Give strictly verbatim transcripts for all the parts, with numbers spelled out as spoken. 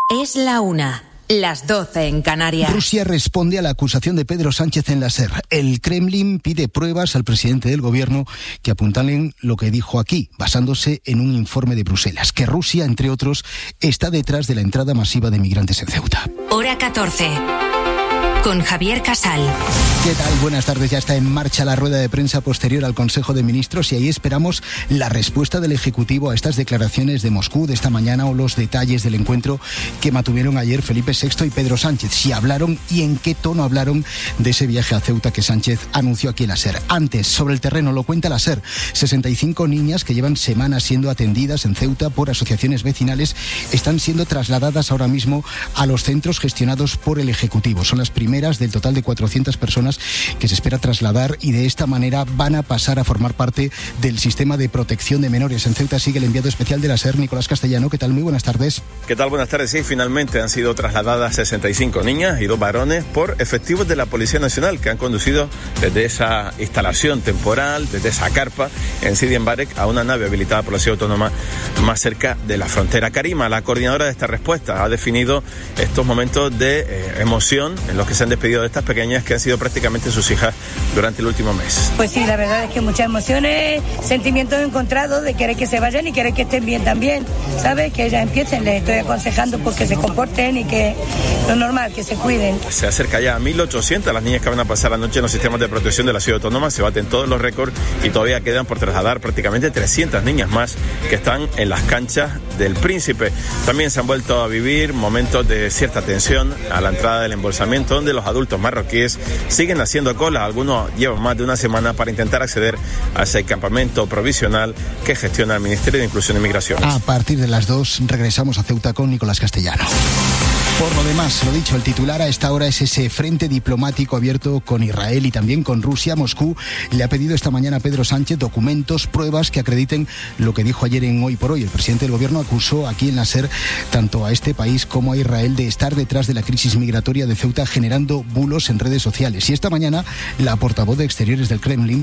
Es la una. Las doce en Canarias. Rusia responde a la acusación de Pedro Sánchez en la SER. El Kremlin pide pruebas al presidente del gobierno que apuntalen lo que dijo aquí, basándose en un informe de Bruselas, que Rusia, entre otros, está detrás de la entrada masiva de migrantes en Ceuta. Hora catorce. Con Javier Casal. ¿Qué tal? Buenas tardes. Ya está en marcha la rueda de prensa posterior al Consejo de Ministros y ahí esperamos la respuesta del Ejecutivo a estas declaraciones de Moscú de esta mañana o los detalles del encuentro que mantuvieron ayer Felipe sexto y Pedro Sánchez. Si hablaron y en qué tono hablaron de ese viaje a Ceuta que Sánchez anunció aquí en la SER. Antes, sobre el terreno, lo cuenta la SER. sesenta y cinco niñas que llevan semanas siendo atendidas en Ceuta por asociaciones vecinales están siendo trasladadas ahora mismo a los centros gestionados por el Ejecutivo. Son las primeras del total de cuatrocientas personas que se espera trasladar y de esta manera van a pasar a formar parte del sistema de protección de menores. En Ceuta sigue el enviado especial de la SER, Nicolás Castellano. ¿Qué tal? Muy buenas tardes. ¿Qué tal? Buenas tardes. Sí, finalmente han sido trasladadas sesenta y cinco niñas y dos varones por efectivos de la Policía Nacional que han conducido desde esa instalación temporal, desde esa carpa en Sidi Mbarek a una nave habilitada por la Ciudad Autónoma más cerca de la frontera. Karima, la coordinadora de esta respuesta, ha definido estos momentos de eh, emoción en los que se han despedido de estas pequeñas que han sido prácticamente sus hijas durante el último mes. Pues sí, la verdad es que muchas emociones, sentimientos encontrados de querer que se vayan y querer que estén bien también, ¿sabes? Que ellas empiecen, les estoy aconsejando pues que se comporten y que lo normal, que se cuiden. Se acerca ya a mil ochocientas las niñas que van a pasar la noche en los sistemas de protección de la Ciudad Autónoma, se baten todos los récords y todavía quedan por trasladar prácticamente trescientas niñas más que están en las canchas del Príncipe. También se han vuelto a vivir momentos de cierta tensión a la entrada del embolsamiento, donde los adultos marroquíes siguen haciendo cola. Algunos llevan más de una semana para intentar acceder a ese campamento provisional que gestiona el Ministerio de Inclusión y Migraciones. A partir de las dos regresamos a Ceuta con Nicolás Castellano. Por lo demás, lo dicho, el titular a esta hora es ese frente diplomático abierto con Israel y también con Rusia. Moscú le ha pedido esta mañana a Pedro Sánchez documentos, pruebas que acrediten lo que dijo ayer en Hoy por Hoy. El presidente del gobierno acusó aquí en la SER tanto a este país como a Israel de estar detrás de la crisis migratoria de Ceuta, generando bulos en redes sociales. Y esta mañana la portavoz de Exteriores del Kremlin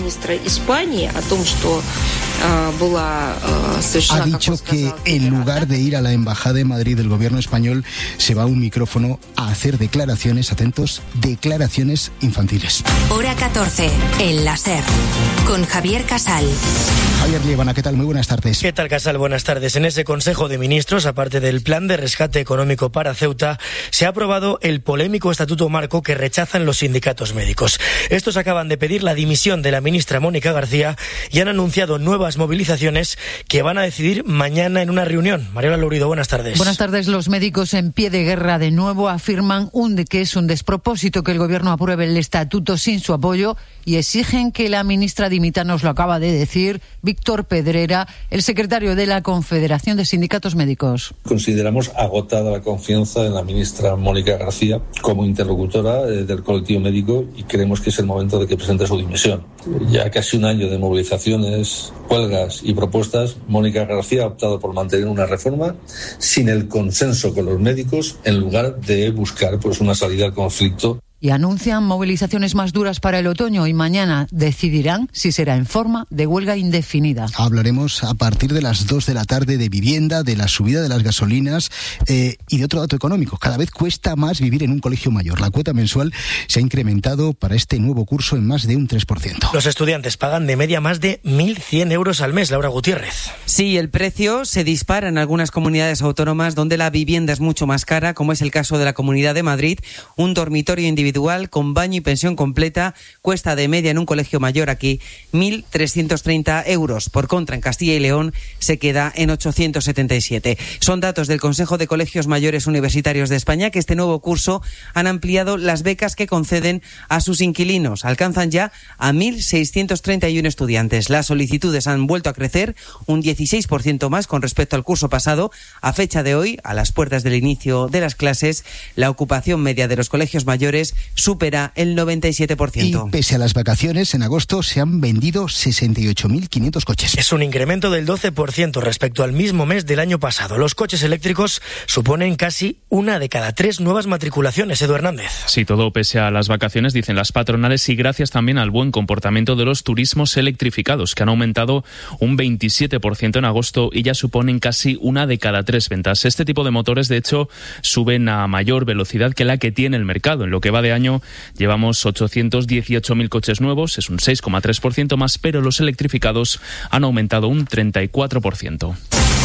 ha dicho que en lugar de ir a la embajada de Madrid del gobierno español se va a un micrófono a hacer declaraciones, atentos, declaraciones infantiles. Hora catorce, en la SER, con Javier Casal. Javier Liébana, ¿qué tal? Muy buenas tardes. ¿Qué tal, Casal? Buenas tardes. En ese Consejo de Ministros, aparte del plan de rescate económico para Ceuta, se ha aprobado el polémico Estatuto Marco que rechazan los sindicatos médicos. Estos acaban de pedir la dimisión de la ministra Mónica García y han anunciado nuevas movilizaciones que van a decidir mañana en una reunión. Mariola Lourido, buenas tardes. Buenas tardes. Los médicos en pie de guerra de nuevo afirman un de que es un despropósito que el gobierno apruebe el estatuto sin su apoyo y exigen que la ministra dimita. Nos lo acaba de decir Víctor Pedrera, el secretario de la Confederación de Sindicatos Médicos. Consideramos agotada la confianza en la ministra Mónica García como interlocutora eh, del colectivo médico y creemos que es el momento de que presente su dimisión. Ya casi un año de movilizaciones, huelgas y propuestas, Mónica García ha optado por mantener una reforma sin el consenso con los médicos en lugar de buscar pues una salida al conflicto. Y anuncian movilizaciones más duras para el otoño y mañana decidirán si será en forma de huelga indefinida. Hablaremos a partir de las dos de la tarde de vivienda, de la subida de las gasolinas eh, y de otro dato económico. Cada vez cuesta más vivir en un colegio mayor. La cuota mensual se ha incrementado para este nuevo curso en más de un tres por ciento. Los estudiantes pagan de media más de mil cien euros al mes. Laura Gutiérrez. Sí, el precio se dispara en algunas comunidades autónomas donde la vivienda es mucho más cara, como es el caso de la Comunidad de Madrid. Un dormitorio individual con baño y pensión completa cuesta de media en un colegio mayor aquí mil trescientos treinta euros. Por contra, en Castilla y León se queda en ochocientos setenta y siete. Son datos del Consejo de Colegios Mayores Universitarios de España, que este nuevo curso han ampliado las becas que conceden a sus inquilinos. Alcanzan ya a mil seiscientos treinta y uno estudiantes. Las solicitudes han vuelto a crecer un dieciséis por ciento más con respecto al curso pasado. A fecha de hoy, a las puertas del inicio de las clases, la ocupación media de los colegios mayores Mercedes supera el noventa y siete por ciento. Y pese a las vacaciones, en agosto se han vendido sesenta y ocho mil quinientos coches. Es un incremento del doce por ciento respecto al mismo mes del año pasado. Los coches eléctricos suponen casi una de cada tres nuevas matriculaciones. Edu Hernández. Sí, todo pese a las vacaciones, dicen las patronales, y gracias también al buen comportamiento de los turismos electrificados, que han aumentado un veintisiete por ciento en agosto y ya suponen casi una de cada tres ventas. Este tipo de motores, de hecho, suben a mayor velocidad que la que tiene el mercado. En lo que va de año llevamos ochocientos dieciocho mil coches nuevos, es un seis coma tres por ciento más, pero los electrificados han aumentado un treinta y cuatro por ciento.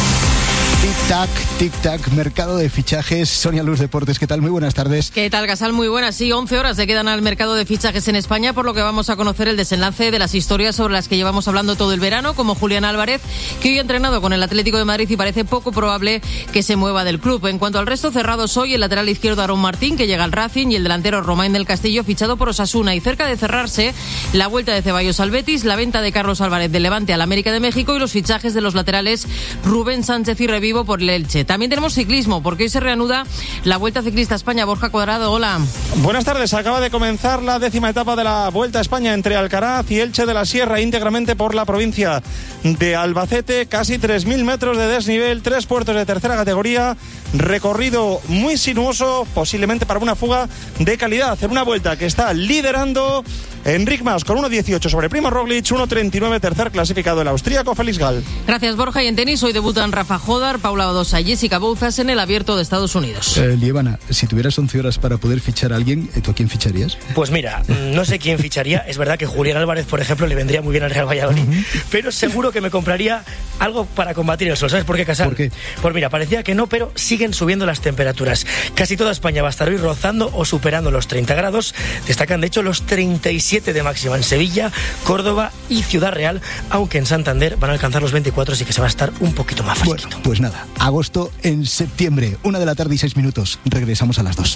Tic-tac, tic-tac, mercado de fichajes. Sonia Luz, Deportes, ¿qué tal? Muy buenas tardes. ¿Qué tal, Gasal? Muy buenas. Sí, once horas se quedan al mercado de fichajes en España, por lo que vamos a conocer el desenlace de las historias sobre las que llevamos hablando todo el verano, como Julián Álvarez, que hoy ha entrenado con el Atlético de Madrid y parece poco probable que se mueva del club. En cuanto al resto, cerrados hoy el lateral izquierdo Aarón Martín, que llega al Racing, y el delantero Romain del Castillo, fichado por Osasuna. Y cerca de cerrarse, la vuelta de Ceballos al Betis, la venta de Carlos Álvarez del Levante al América de México y los fichajes de los laterales Rubén Sánchez y Revivo por el Elche. También tenemos ciclismo, porque hoy se reanuda la Vuelta Ciclista a España. Borja Cuadrado, hola. Buenas tardes. Acaba de comenzar la décima etapa de la Vuelta a España entre Alcaraz y Elche de la Sierra, íntegramente por la provincia de Albacete. Casi tres mil metros de desnivel, tres puertos de tercera categoría, recorrido muy sinuoso, posiblemente para una fuga de calidad. En una vuelta que está liderando Enric Mas con uno dieciocho sobre Primo Roglic, uno treinta y nueve tercer clasificado el austríaco Félix Gall. Gracias, Borja. Y en tenis hoy debutan Rafa Jodar, Paula Badosa y Jessica Bouzas en el Abierto de Estados Unidos. Eh, Lievana, si tuvieras once horas para poder fichar a alguien, ¿tú a quién ficharías? Pues mira, no sé quién ficharía. Es verdad que Julián Álvarez, por ejemplo, le vendría muy bien al Real Valladolid, uh-huh. pero seguro que me compraría algo para combatir el sol. ¿Sabes por qué, Casal? ¿Por qué? Pues mira, parecía que no, pero siguen subiendo las temperaturas. Casi toda España va a estar hoy rozando o superando los treinta grados. Destacan, de hecho, los treinta y siete de máxima en Sevilla, Córdoba y Ciudad Real, aunque en Santander van a alcanzar los veinticuatro, así que se va a estar un poquito más fresquito. Bueno, pues nada, agosto en septiembre, una de la tarde y seis minutos. Regresamos a las dos.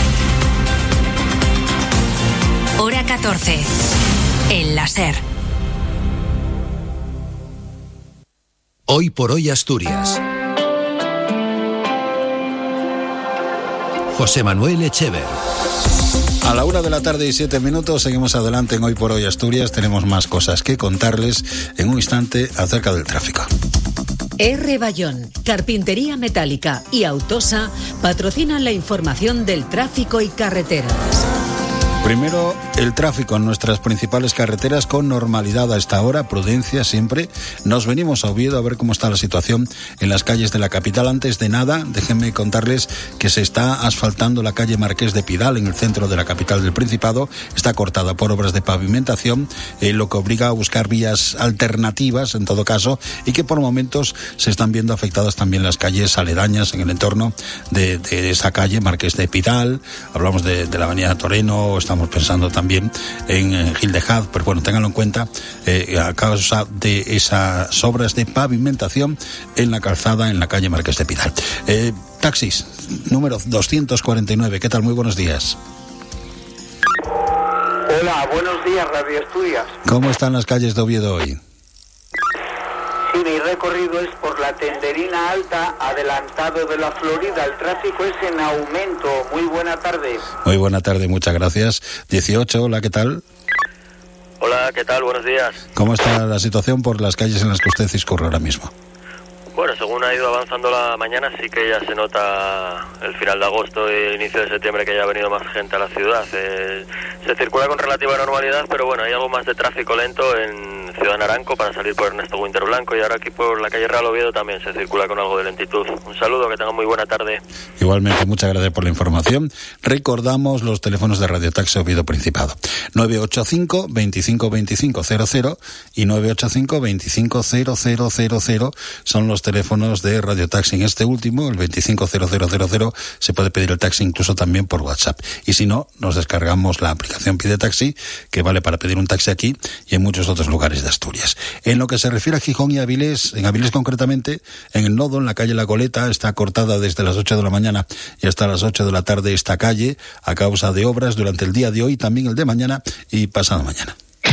Hora catorce. El láser. Hoy por hoy Asturias. José Manuel Echever. A la una de la tarde y siete minutos, seguimos adelante en Hoy por Hoy Asturias. Tenemos más cosas que contarles en un instante acerca del tráfico. R. Bayón, Carpintería Metálica y Autosa patrocinan la información del tráfico y carreteras. Primero, el tráfico en nuestras principales carreteras con normalidad a esta hora, prudencia siempre. Nos venimos a Oviedo a ver cómo está la situación en las calles de la capital. Antes de nada, déjenme contarles que se está asfaltando la calle Marqués de Pidal en el centro de la capital del Principado. Está cortada por obras de pavimentación, eh, lo que obliga a buscar vías alternativas en todo caso, y que por momentos se están viendo afectadas también las calles aledañas en el entorno de, de esa calle Marqués de Pidal. Hablamos de, de la avenida Toreno, estamos pensando también en, en Gil de Haz, pero bueno, ténganlo en cuenta eh, a causa de esas obras de pavimentación en la calzada en la calle Marqués de Pidal. Eh, taxis, número doscientos cuarenta y nueve, ¿qué tal? Muy buenos días. Hola, buenos días, Radio Asturias. ¿Cómo están las calles de Oviedo hoy? Sí, mi recorrido es por la Tenderina Alta, adelantado de la Florida. El tráfico es en aumento. Muy buena tarde. Muy buena tarde, muchas gracias. dieciocho, hola, ¿qué tal? Hola, ¿qué tal? Buenos días. ¿Cómo está la situación por las calles en las que usted discurre ahora mismo? Bueno, según ha ido avanzando la mañana, sí que ya se nota el final de agosto e inicio de septiembre que ya ha venido más gente a la ciudad. Eh, se circula con relativa normalidad, pero bueno, hay algo más de tráfico lento en Ciudad Naranco para salir por Ernesto Winter Blanco, y ahora aquí por la calle Real Oviedo también se circula con algo de lentitud. Un saludo, que tengan muy buena tarde. Igualmente, muchas gracias por la información. Recordamos los teléfonos de Radio Taxi Oviedo Principado: nueve ocho cinco, veinticinco veinticinco cero cero y nueve ocho cinco, veinticinco cero cero cero cero son los teléfonos de Radio Taxi. En este último, el veinticinco cero cero cero cero, se puede pedir el taxi incluso también por WhatsApp. Y si no, nos descargamos la aplicación Pide Taxi, que vale para pedir un taxi aquí y en muchos otros lugares de Asturias. En lo que se refiere a Gijón y Avilés, en Avilés concretamente, en el nodo, en la calle La Goleta, está cortada desde las ocho de la mañana y hasta las ocho de la tarde esta calle, a causa de obras durante el día de hoy, también el de mañana y pasado mañana.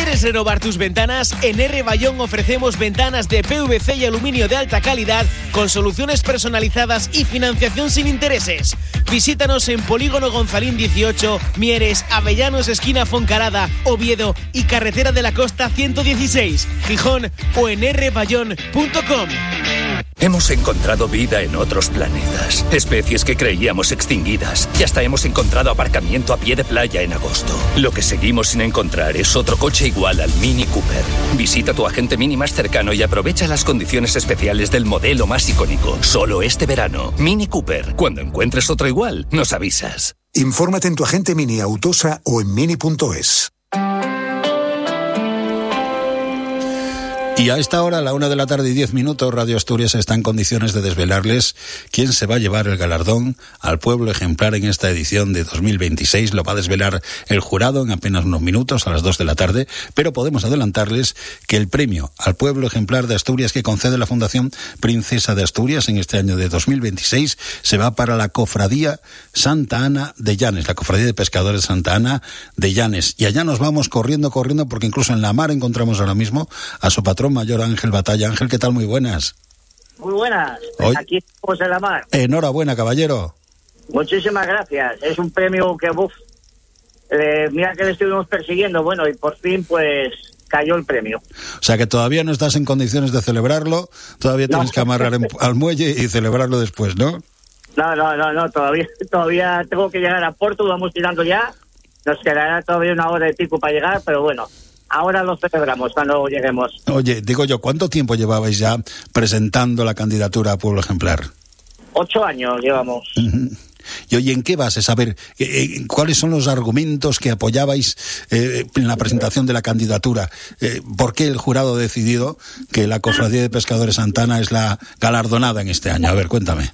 ¿Quieres renovar tus ventanas? En R. Bayón ofrecemos ventanas de P V C y aluminio de alta calidad con soluciones personalizadas y financiación sin intereses. Visítanos en Polígono Gonzalín dieciocho, Mieres, Avellanos, esquina Foncalada, Oviedo y Carretera de la Costa ciento dieciséis, Gijón o en r bayón punto com. Hemos encontrado vida en otros planetas, especies que creíamos extinguidas, y hasta hemos encontrado aparcamiento a pie de playa en agosto. Lo que seguimos sin encontrar es otro coche igual al Mini Cooper. Visita tu agente Mini más cercano y aprovecha las condiciones especiales del modelo más icónico. Solo este verano. Mini Cooper. Cuando encuentres otro igual, nos avisas. Infórmate en tu agente Mini Autosa o en mini punto es. Y a esta hora, a la una de la tarde y diez minutos, Radio Asturias está en condiciones de desvelarles quién se va a llevar el galardón al pueblo ejemplar en esta edición de dos mil veintiséis. Lo va a desvelar el jurado en apenas unos minutos, a las dos de la tarde, pero podemos adelantarles que el premio al pueblo ejemplar de Asturias que concede la Fundación Princesa de Asturias en este año de dos mil veintiséis se va para la Cofradía Santa Ana de Llanes, la Cofradía de Pescadores Santa Ana de Llanes. Y allá nos vamos corriendo, corriendo, porque incluso en la mar encontramos ahora mismo a su patrón mayor Ángel Batalla. Ángel, ¿qué tal? Muy buenas. Muy buenas. Hoy... Aquí estamos en la mar. Enhorabuena, caballero. Muchísimas gracias. Es un premio que, uf, eh, mira que le estuvimos persiguiendo, bueno, y por fin, pues, cayó el premio. O sea que todavía no estás en condiciones de celebrarlo, todavía tienes no. que amarrar en, al muelle y celebrarlo después, ¿no? No, no, no, no, todavía, todavía tengo que llegar a puerto, vamos tirando ya. Nos quedará todavía una hora y pico para llegar, pero bueno. Ahora lo celebramos cuando lleguemos. Oye, digo yo, ¿cuánto tiempo llevabais ya presentando la candidatura a Pueblo Ejemplar? Ocho años llevamos. Uh-huh. Y oye, ¿en qué bases? A ver, eh, ¿cuáles son los argumentos que apoyabais eh, en la presentación de la candidatura? Eh, ¿Por qué el jurado ha decidido que la Cofradía de Pescadores Santa Ana es la galardonada en este año? A ver, cuéntame.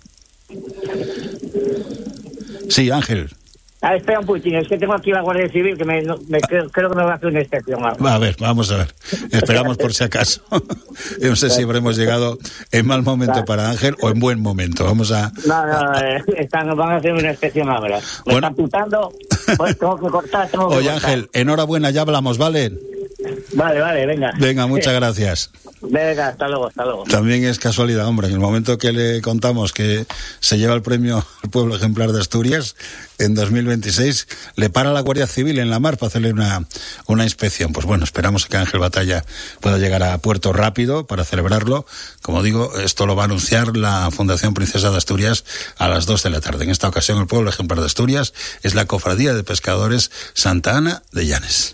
Sí, Ángel. Ah, espera un poquitín, es que tengo aquí la Guardia Civil que me, no, me creo, creo que me va a hacer una inspección. A ver, vamos a ver. Esperamos por si acaso. No sé si habremos llegado en mal momento para Ángel o en buen momento. Vamos a... No, no, eh, están, van a hacer una inspección ahora. Me bueno. están putando, pues tengo que cortar, tengo que Oye, cortar. Ángel, enhorabuena, ya hablamos, ¿vale? Vale, vale, venga. Venga, muchas gracias. Venga, hasta luego, hasta luego. También es casualidad, hombre, en el momento que le contamos que se lleva el premio al pueblo ejemplar de Asturias en dos mil veintiséis, le para la Guardia Civil en la mar para hacerle una, una inspección. Pues bueno, esperamos que Ángel Batalla pueda llegar a puerto rápido para celebrarlo. Como digo, esto lo va a anunciar la Fundación Princesa de Asturias a las dos de la tarde. En esta ocasión, el pueblo ejemplar de Asturias es la Cofradía de Pescadores Santa Ana de Llanes.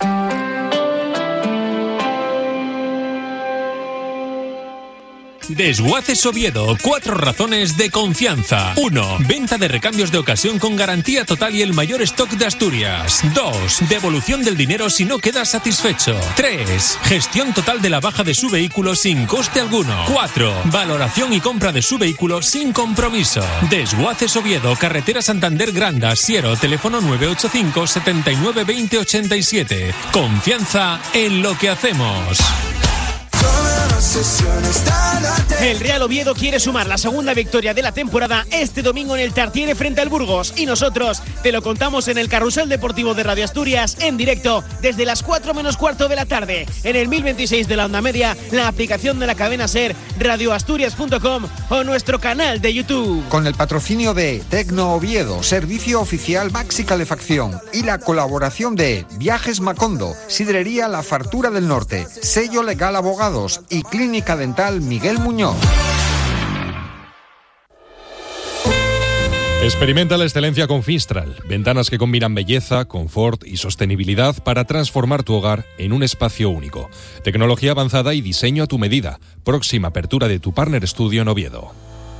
Desguaces Oviedo, cuatro razones de confianza. uno. Venta de recambios de ocasión con garantía total y el mayor stock de Asturias. dos. Devolución del dinero si no quedas satisfecho. tres. Gestión total de la baja de su vehículo sin coste alguno. cuatro. Valoración y compra de su vehículo sin compromiso. Desguaces Oviedo, carretera Santander Granda, Siero, teléfono nueve ocho cinco, setenta y nueve, veinte, ochenta y siete. Confianza en lo que hacemos. El Real Oviedo quiere sumar la segunda victoria de la temporada este domingo en el Tartiere frente al Burgos, y nosotros te lo contamos en el Carrusel Deportivo de Radio Asturias en directo desde las cuatro menos cuarto de la tarde en el mil veintiséis de la onda media, la aplicación de la cadena SER, radioasturias punto com o nuestro canal de YouTube. Con el patrocinio de Tecno Oviedo, servicio oficial Maxi Calefacción, y la colaboración de Viajes Macondo, Sidrería La Fartura del Norte, Sello Legal Abogados y Clínica Dental Miguel Muñoz. Experimenta la excelencia con Fistral. Ventanas que combinan belleza, confort y sostenibilidad para transformar tu hogar en un espacio único. Tecnología avanzada y diseño a tu medida. Próxima apertura de tu Partner Studio en Oviedo.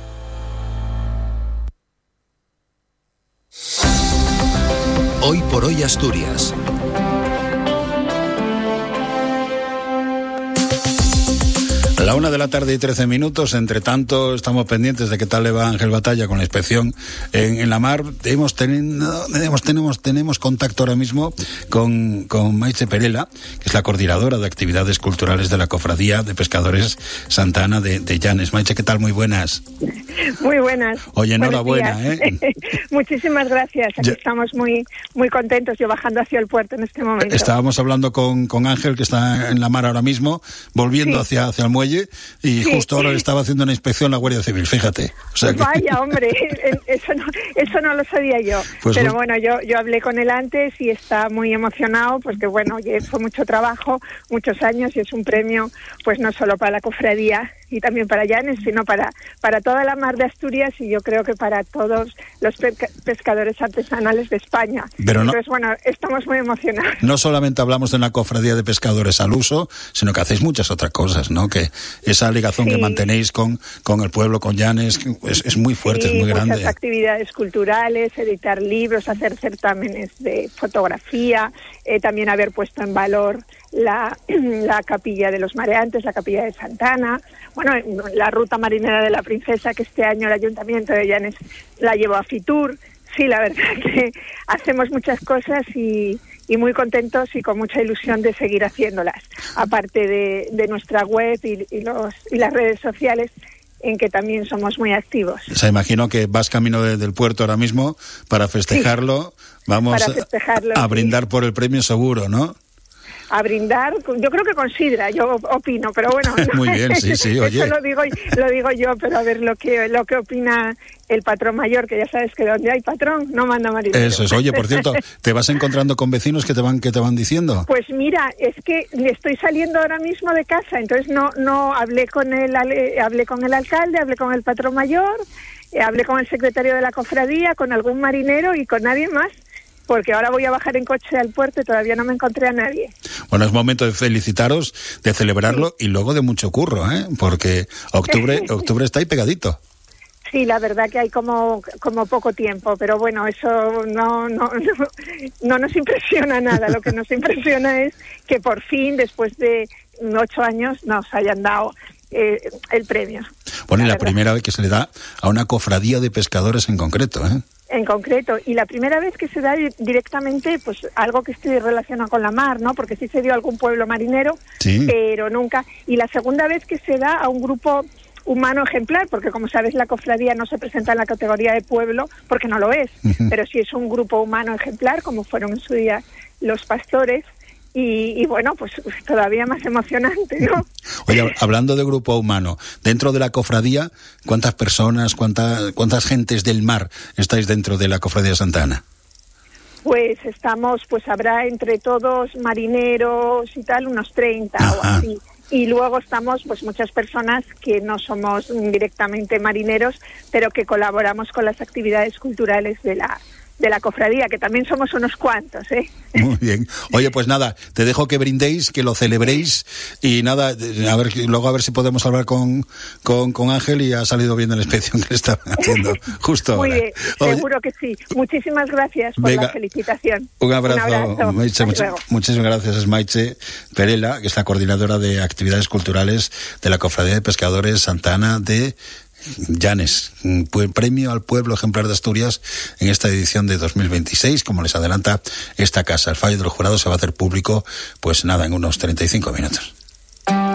Hoy por hoy Asturias. La La una de la tarde y trece minutos. Entre tanto, estamos pendientes de qué tal le va Ángel Batalla con la inspección en, en la mar. Hemos tenido, tenemos, tenemos, tenemos contacto ahora mismo con, con Maite Perela, que es la coordinadora de actividades culturales de la Cofradía de Pescadores Santa Ana de, de Llanes. Maite, ¿qué tal? Muy buenas. Muy buenas. Oye, enhorabuena, ¿eh? Muchísimas gracias. Aquí ya estamos muy, muy contentos, yo bajando hacia el puerto en este momento. Estábamos hablando con, con Ángel, que está en la mar ahora mismo, volviendo sí. hacia, hacia el muelle, y sí, justo ahora le estaba haciendo una inspección la Guardia Civil, fíjate. O sea que... Vaya, hombre, eso no, eso no lo sabía yo. Pues Pero bueno, yo, yo hablé con él antes y está muy emocionado, porque bueno, fue mucho trabajo, muchos años, y es un premio, pues no solo para la cofradía y también para Llanes, sino para, para toda la mar de Asturias, y yo creo que para todos los pesca- pescadores artesanales de España. Pero no, Entonces, bueno, estamos muy emocionados. No solamente hablamos de una cofradía de pescadores al uso, sino que hacéis muchas otras cosas, ¿no? Que esa ligazón sí. que mantenéis con, con el pueblo, con Llanes, es, es muy fuerte, sí, es muy grande. Muchas actividades culturales, editar libros, hacer certámenes de fotografía, eh, también haber puesto en valor la, la capilla de los mareantes, la capilla de Santa Ana, bueno, la ruta marinera de la Princesa, que este año el Ayuntamiento de Llanes la llevó a Fitur. Sí, la verdad que hacemos muchas cosas y, y muy contentos y con mucha ilusión de seguir haciéndolas, aparte de, de nuestra web y, y, los, y las redes sociales, en que también somos muy activos. O sea, imagino que vas camino de, del puerto ahora mismo para festejarlo. Sí, vamos para festejarlo, a, a brindar sí. por el premio seguro, ¿no? A brindar, yo creo que con sidra, yo opino, pero bueno. Muy bien, sí, sí, oye. Eso lo digo, lo digo yo, pero a ver lo que lo que opina el patrón mayor, que ya sabes que donde hay patrón no manda marinero. Eso es. Oye, por cierto, ¿te vas encontrando con vecinos que te van que te van diciendo? Pues mira, es que estoy saliendo ahora mismo de casa, entonces no no hablé con el hablé con el alcalde, hablé con el patrón mayor, hablé con el secretario de la cofradía, con algún marinero y con nadie más. Porque ahora voy a bajar en coche al puerto y todavía no me encontré a nadie. Bueno, es momento de felicitaros, de celebrarlo sí. y luego de mucho curro, ¿eh? Porque octubre octubre está ahí pegadito. Sí, la verdad que hay como como poco tiempo, pero bueno, eso no no no, no nos impresiona nada. Lo que nos impresiona es que por fin, después de ocho años, nos hayan dado eh, el premio. Bueno, y la, la primera vez que se le da a una cofradía de pescadores en concreto, ¿eh? En concreto, y la primera vez que se da directamente, pues algo que esté relacionado con la mar, ¿no? Porque sí se dio a algún pueblo marinero, sí. pero nunca. Y la segunda vez que se da a un grupo humano ejemplar, porque como sabes la cofradía no se presenta en la categoría de pueblo, porque no lo es, uh-huh. pero sí es un grupo humano ejemplar, como fueron en su día los pastores. Y, y bueno, pues todavía más emocionante, ¿no? Oye, hablando de grupo humano, dentro de la cofradía, ¿cuántas personas, cuántas, cuántas gentes del mar estáis dentro de la cofradía Santa Ana? Pues estamos, pues habrá entre todos marineros y tal, unos treinta Ajá. o así. Y luego estamos, pues muchas personas que no somos directamente marineros, pero que colaboramos con las actividades culturales de la de la cofradía, que también somos unos cuantos, ¿eh? Muy bien. Oye, pues nada, te dejo que brindéis, que lo celebréis y nada, a ver, luego a ver si podemos hablar con, con, con Ángel y ha salido bien la inspección que le estaban haciendo justo Muy ahora. Muy bien, Oye, seguro que sí. Muchísimas gracias por venga, la felicitación. Un abrazo, un abrazo. Maite, much, muchísimas gracias. Es Maite Perela, que es la coordinadora de actividades culturales de la Cofradía de Pescadores Santa Ana de Llanes, premio al pueblo ejemplar de Asturias en esta edición de dos mil veintiséis, como les adelanta esta casa. El fallo del jurado se va a hacer público, pues nada, en unos treinta y cinco minutos.